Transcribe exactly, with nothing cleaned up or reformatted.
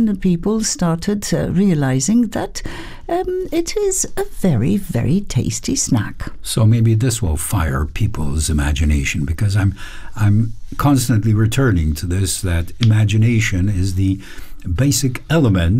then people started uh, realizing that um, it is a very, very tasty snack. So maybe this will fire people's imagination, because I'm, I'm constantly returning to this, that imagination is the basic element